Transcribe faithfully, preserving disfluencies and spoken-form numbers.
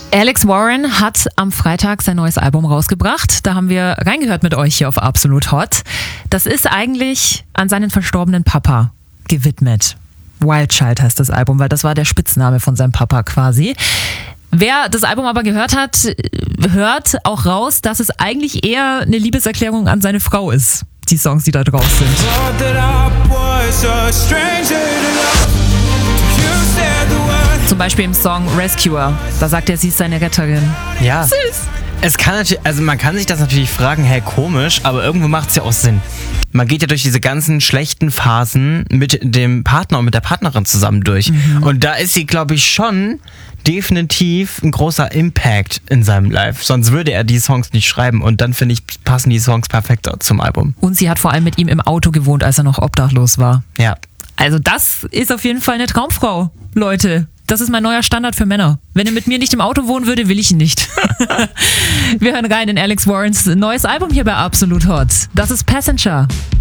Alex Warren hat am Freitag sein neues Album rausgebracht. Da haben wir reingehört mit euch hier auf Absolut Hot. Das ist eigentlich an seinen verstorbenen Papa gewidmet. Wild Child heißt das Album, weil das war der Spitzname von seinem Papa quasi. Wer das Album aber gehört hat, hört auch raus, dass es eigentlich eher eine Liebeserklärung an seine Frau ist. Die Songs, die da drauf sind. Zum Beispiel im Song Rescuer. Da sagt er, sie ist seine Retterin. Ja. Süß. Es kann natürlich, also man kann sich das natürlich fragen, hey, komisch, aber irgendwo macht es ja auch Sinn. Man geht ja durch diese ganzen schlechten Phasen mit dem Partner und mit der Partnerin zusammen durch. Mhm. Und da ist sie, glaube ich, schon definitiv ein großer Impact in seinem Life. Sonst würde er die Songs nicht schreiben. Und dann, finde ich, passen die Songs perfekt zum Album. Und sie hat vor allem mit ihm im Auto gewohnt, als er noch obdachlos war. Ja. Also das ist auf jeden Fall eine Traumfrau, Leute. Das ist mein neuer Standard für Männer. Wenn er mit mir nicht im Auto wohnen würde, will ich ihn nicht. Wir hören rein in Alex Warrens neues Album hier bei Absolut Hot. Das ist Passenger.